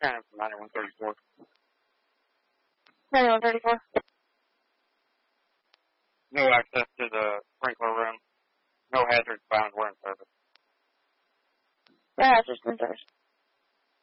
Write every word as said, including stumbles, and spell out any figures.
Turn from ninety-one thirty-four. ninety-one thirty-four. No access to the sprinkler room. No hazards found. We're in service. No hazards in service.